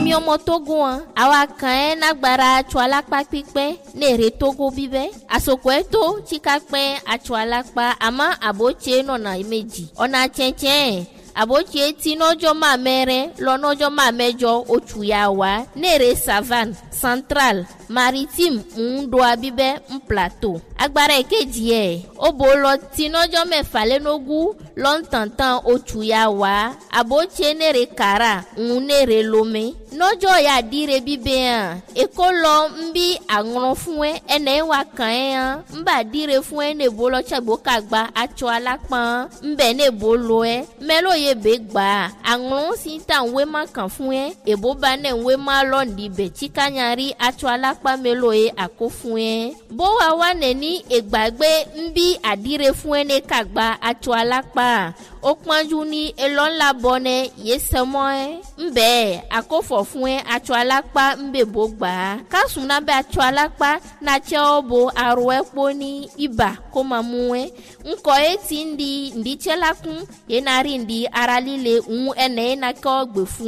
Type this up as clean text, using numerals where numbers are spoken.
mi ọmọ Togo an àwa kan nagbara atsọ alakpa pípẹ́ nere Togo bíbẹ́ asoko eto tsikapẹ́ atsọ alakpa ama abotse nọna méjì ọ̀nà tsẹ̀tsẹ̀ abotse ti n'ọjọ́ máa mẹ́rẹ́ lọ n'ọjọ́ máa mẹ́jọ oṣù yà wá nere savane central maritime ńdoa bíbẹ́ ń plateau agbára èkejì ẹ̀ ó bò lọ ti n'ọjọ́ mẹ́fà lẹ́nogún lọ́ntàntàn oṣù yà wá abotse nere kara ń nere lome n'ọjọ́ yà dire bíbẹ́ hàn èkó lọ ń bí àrùn fún ẹ ẹnẹ́ wà kàn ẹ́ hàn ń bà dire fún ẹ nebo lọ tsẹ̀gbó kagba atsọ alápọ̀n ń bẹ̀ nebo lọ ẹ mẹ́lò yẹ bẹ́ gbà àrùn sí ta ń wé má kàn fún ẹ èbó bá nẹ̀ ń wé má lọ́ọ̀dì bẹ̀ tsikanyari atsọ alápá mẹ́lò yẹ àkó fún ẹ bó wa wà nẹ̀ ní ìgbàgbé ń bí àdire fún ẹ ní kagba atsọ alápá ó pọ́njú ní elọ́ńlá bọ́nẹ yé sẹ́mọ́ ẹ ń bẹ́ẹ̀ àkófọ̀ fún ẹ atsọ alápá ń bẹ̀ bó gbà á kásùn náà bẹ́ atsọ alápá nàtsẹ́ ọ bo arọ ẹ kpó ní ibà kó máa mú ẹ ńkọ ẹ ti ń di ǹdítsẹ́ la kún yẹn náà rí ǹdí ara líle ń ẹnẹ́ yẹn náà kọ́ gbè fún